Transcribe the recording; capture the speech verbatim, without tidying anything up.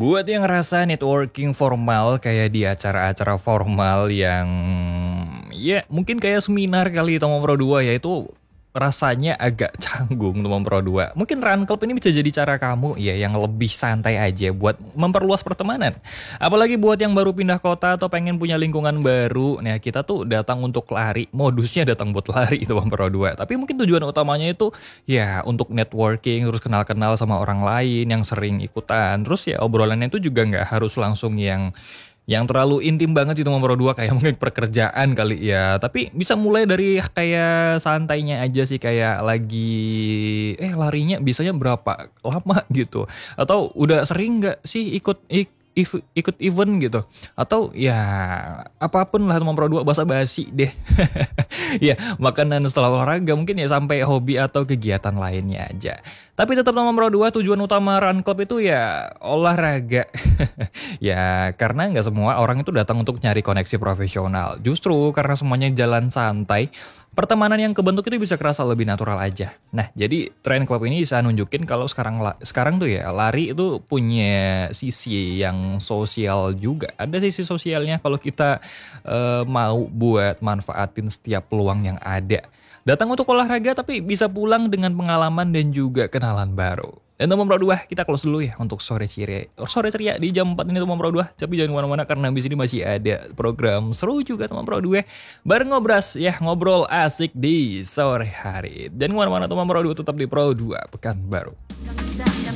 Buat yang ngerasa networking formal kayak di acara-acara formal yang ya mungkin kayak seminar kali Tomo Pro dua ya itu rasanya agak canggung Tomo Pro dua. Mungkin Run Club ini bisa jadi cara kamu ya yang lebih santai aja buat memperluas pertemanan. Apalagi buat yang baru pindah kota atau pengen punya lingkungan baru. Nah, kita tuh datang untuk lari, modusnya datang buat lari Tomo Pro dua. Tapi mungkin tujuan utamanya itu ya untuk networking, terus kenal-kenal sama orang lain yang sering ikutan. Terus ya obrolannya itu juga nggak harus langsung yang yang terlalu intim banget sih Tomo Pro dua kayak mungkin pekerjaan kali ya. Tapi bisa mulai dari kayak santainya aja sih kayak lagi eh larinya bisanya berapa lama gitu. Atau udah sering nggak sih ikut ik- if- ikut event gitu. Atau ya apapun lah Tomo Pro dua basa-basi deh. Ya, makanan setelah olahraga mungkin ya sampai hobi atau kegiatan lainnya aja. Tapi tetap nomor dua tujuan utama Run Club itu ya olahraga. Ya, karena nggak semua orang itu datang untuk nyari koneksi profesional. Justru karena semuanya jalan santai, pertemanan yang kebentuk itu bisa kerasa lebih natural aja. Nah, jadi Run Club ini bisa nunjukin kalau sekarang la- sekarang tuh ya lari itu punya sisi yang sosial juga. Ada sisi sosialnya kalau kita eh, mau buat manfaatin setiap peluang yang ada. Datang untuk olahraga tapi bisa pulang dengan pengalaman dan juga kenalan baru. Dan nomor dua kita close dulu ya untuk sore ceria. Sore ceria di jam empat ini nomor dua. Tapi jangan kemana-mana karena di sini masih ada program seru juga nomor dua. Bareng ngobras ya ngobrol asik di sore hari. Dan kemana-mana nomor dua tetap di Pro dua Pekan Baru.